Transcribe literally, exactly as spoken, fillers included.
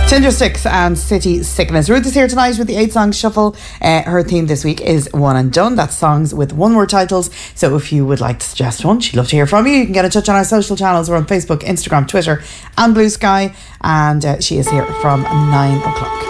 Tindersticks and City Sickness. Ruth is here tonight with the eight song shuffle. Uh, her theme this week is One and Done. That's songs with one word titles. So if you would like to suggest one, she'd love to hear from you. You can get in touch on our social channels. We're on Facebook, Instagram, Twitter and Blue Sky. And uh, she is here from nine o'clock.